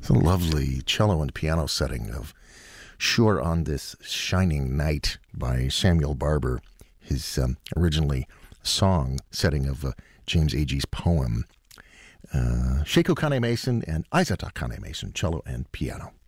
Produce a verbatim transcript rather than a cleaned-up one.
It's a lovely cello and piano setting of Sure on This Shining Night by Samuel Barber, his um, originally song setting of uh, James Agee's poem. Uh, Seiko Kane Mason and Aizata Kane Mason, cello and piano.